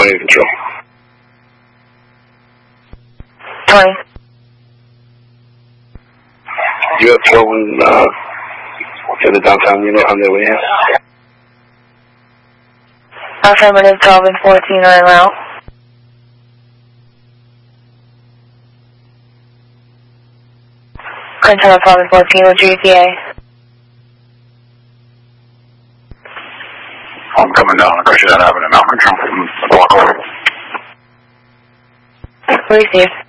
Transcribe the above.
20 control. 20. You have 12 to the downtown unit on their way in. Affirmative, 12 and 14 are en route. Control 12 and 14, what's your ETA? I'm coming down. Appreciate that happening now. Control. Walk over. Received.